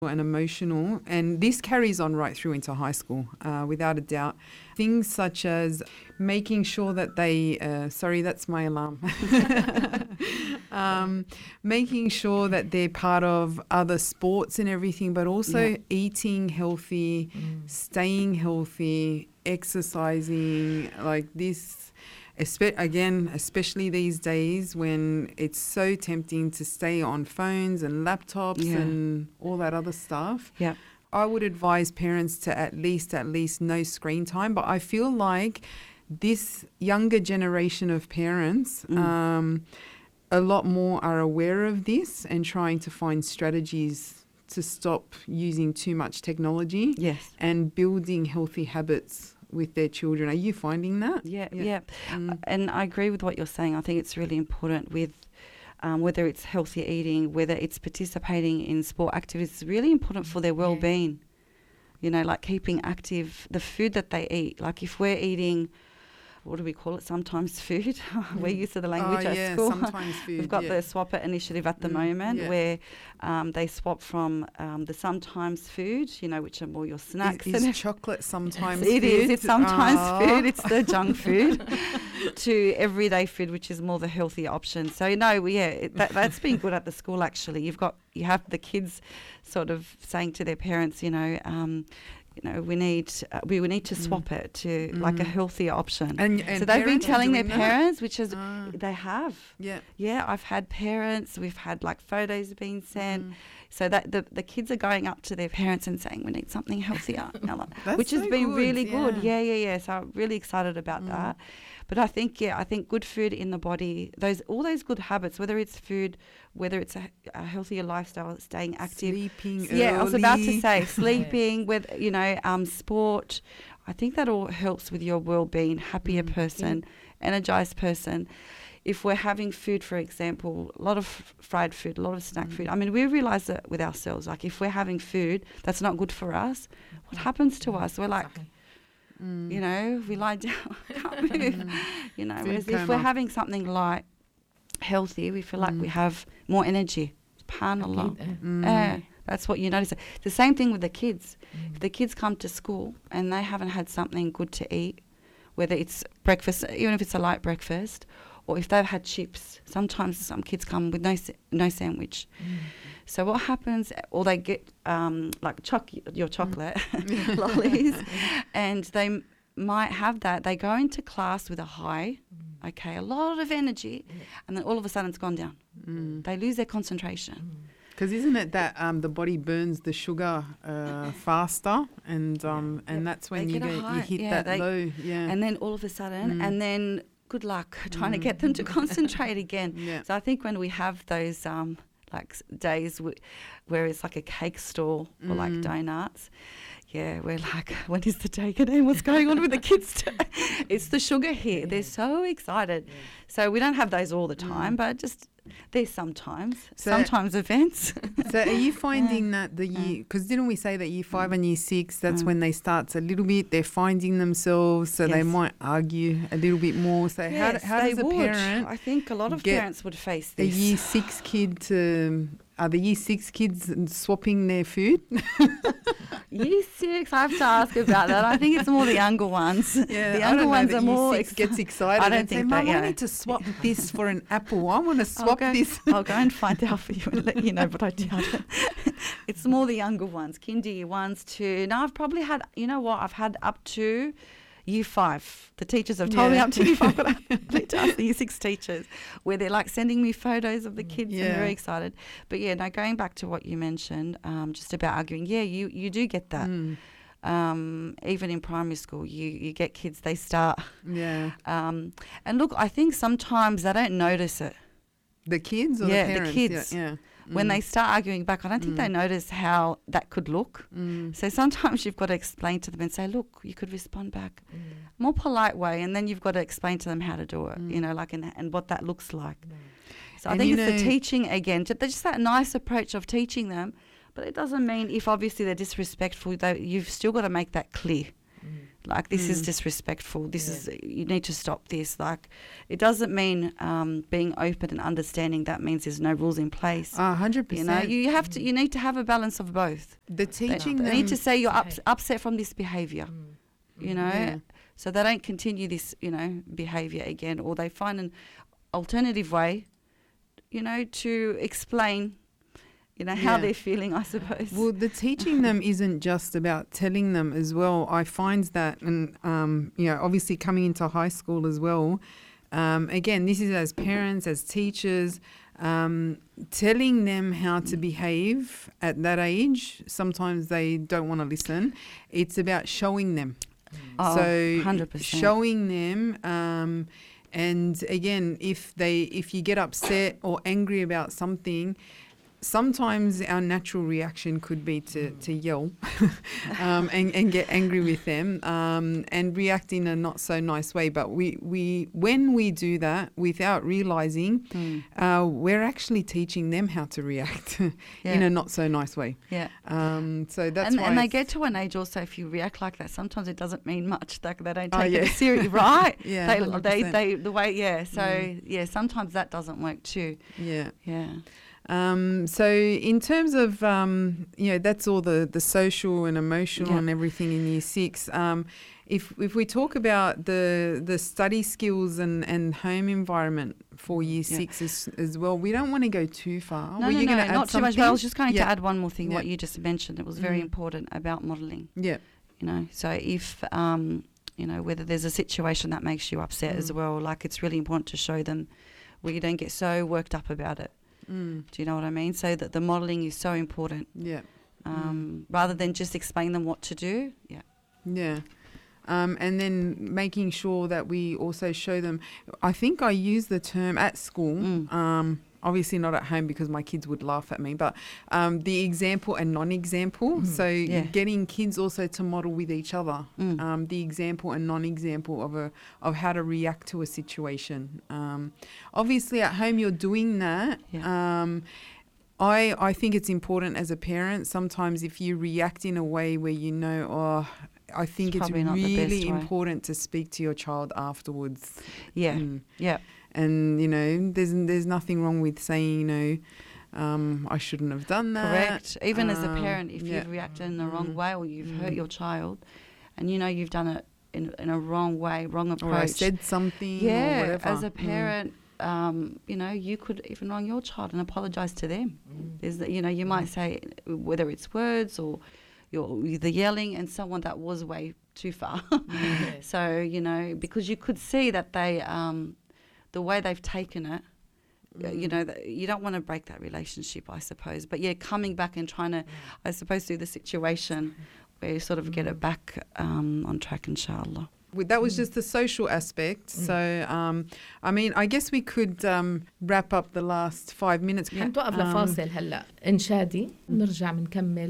and emotional, and this carries on right through into high school, without a doubt. Things such as making sure that they, sorry, that's my alarm. Making sure that they're part of other sports and everything, but also eating healthy, staying healthy, exercising, like this. Especially these days when it's so tempting to stay on phones and laptops and all that other stuff. Yeah. I would advise parents to at least no screen time. But I feel like this younger generation of parents, a lot more are aware of this and trying to find strategies to stop using too much technology and building healthy habits with their children. Are you finding that? Yeah. And I agree with what you're saying. I think it's really important with whether it's healthy eating, whether it's participating in sport activities, it's really important for their well-being. You know, like keeping active, the food that they eat. Like if we're eating, what do we call it, sometimes food? We're used to the language at school. Sometimes food. We've got the Swap It initiative at the moment where they swap from the sometimes food, you know, which are more your snacks. Is chocolate sometimes food? It's sometimes food. It's the junk food to everyday food, which is more the healthier option. So, no, that's been good at the school, actually. You have the kids sort of saying to their parents, we need to swap it to like a healthier option. And so they've been telling their parents, which is they have. Yeah, I've had parents. We've had like photos being sent. So that the kids are going up to their parents and saying we need something healthier, which has been really good. Yeah. So I'm really excited about that. But I think good food in the body, all those good habits, whether it's food, whether it's a healthier lifestyle, staying active, sleeping early. I was about to say sleeping, with sport. I think that all helps with your well-being, happier person, energized person. If we're having food, for example, a lot of fried food, a lot of snack food. I mean, we realise that with ourselves. Like if we're having food that's not good for us, what happens to us? We're like, we lie down, can't move. Whereas if we're having something like healthy, we feel like we have more energy. SubhanAllah. That's what you notice. It's the same thing with the kids. If the kids come to school and they haven't had something good to eat, whether it's breakfast, even if it's a light breakfast, or if they've had chips, sometimes some kids come with no sandwich. So what happens, or they get your chocolate, lollies, and they might have that. They go into class with a high, a lot of energy, and then all of a sudden it's gone down. They lose their concentration. Because isn't it that the body burns the sugar faster, and that's when you hit that low. Yeah. And then all of a sudden, and then good luck trying to get them to concentrate again. Yeah. So I think when we have those days where it's like a cake stall or like donuts, we're like, when is the day going to end? What's going on with the kids? It's the sugar here. They're so excited. Yeah. So we don't have those all the time, but just there's sometimes events. So are you finding that the year, because didn't we say that year 5 and year 6, that's when they start a little bit, they're finding themselves, so they might argue a little bit more. So how does a parent, I think a lot of parents would face this. A year 6 kid to... Are the year 6 kids swapping their food? Year 6, I have to ask about that. I think it's more the younger ones. Yeah, the younger ones are more... gets excited. I don't think Mum, I need to swap this for an apple. I want to swap this. I'll go and find out for you and let you know, but I doubt it. It's more the younger ones, kinder year 1s, 2. Now, I've probably had, I've had up to... Year 5, the teachers have told me up to year 5, but I need to ask the year 6 teachers, where they're like sending me photos of the kids and very excited. But going back to what you mentioned, just about arguing, you do get that. Even in primary school, you get kids, they start. Yeah. And look, I think sometimes they don't notice it. The kids or the parents? The kids. Yeah. When they start arguing back, I don't think they notice how that could look. So sometimes you've got to explain to them and say, look, you could respond back more polite way, and then you've got to explain to them how to do it, and what that looks like. So I think it's the teaching again, just that nice approach of teaching them, but it doesn't mean if obviously they're disrespectful, you've still got to make that clear. Like, this is disrespectful. This is, you need to stop this. Like, it doesn't mean being open and understanding. That means there's no rules in place. 100%. You know, you need to have a balance of both. The teaching They them. need to say you're upset from this behaviour, you know, Yeah. so they don't continue this, you know, behaviour again, or they find an alternative way, you know, to explain, you know, how Yeah. they're feeling, I suppose. Well, the teaching them isn't just about telling them as well. I find that, and you know, obviously coming into high school as well. Again, this is as parents, as teachers, telling them how to behave at that age. Sometimes they don't want to listen. It's about showing them. Oh, So 100%. showing them. And again, if you get upset or angry about something, sometimes our natural reaction could be to yell and get angry with them and react in a not so nice way. But when we do that without realizing, we're actually teaching them how to react in a not so nice way. Yeah. So that's why. And they get to an age also, if you react like that, sometimes it doesn't mean much. They don't take yeah. it seriously, right? Yeah, they the way, yeah. So yeah, sometimes that doesn't work too. Yeah. Yeah. So in terms of, you know, that's all the social and emotional and everything in Year 6. If we talk about the study skills and home environment for Year 6 as well, we don't want to go too far. No, not too much. But I was just going to add one more thing, what you just mentioned. It was very important about modelling. Yeah. You know, so if, you know, whether there's a situation that makes you upset as well, like, it's really important to show them where you don't get so worked up about it. Do you know what I mean? So that the modelling is so important. Yeah. Rather than just explain them what to do. Yeah. Yeah. And then making sure that we also show them. I think I use the term at school, obviously not at home because my kids would laugh at me, but the example and non-example. So getting kids also to model with each other, the example and non-example of how to react to a situation. Obviously at home you're doing that. I think it's important as a parent, sometimes if you react in a way where you know, I think it's really important to speak to your child afterwards. Yeah, yeah. And, you know, there's nothing wrong with saying, you know, I shouldn't have done that. Correct. Even as a parent, if you've reacted in the wrong way or you've hurt your child and, you know, you've done it in a wrong way, wrong approach. Or I said something or whatever. As a parent, you know, you could even wrong your child and apologise to them. There's, you know, you might say, whether it's words or the yelling, and someone that was way too far. So, you know, because you could see that they, the way they've taken it, you know, you don't want to break that relationship, I suppose. But yeah, coming back and trying to, I suppose, do the situation where you sort of get it back on track, inshallah. That was just the social aspect. So, I mean, I guess we could wrap up the last 5 minutes. نتوقف لفاصل هلا انشادي نرجع بنكمل